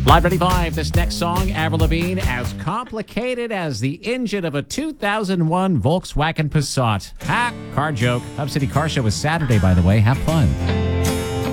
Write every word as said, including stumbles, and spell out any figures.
Live ninety-five, this next song, Avril Lavigne, as complicated as the engine of a two thousand one Volkswagen Passat. Ha! Car joke. Hub City Car Show is Saturday, by the way. Have fun.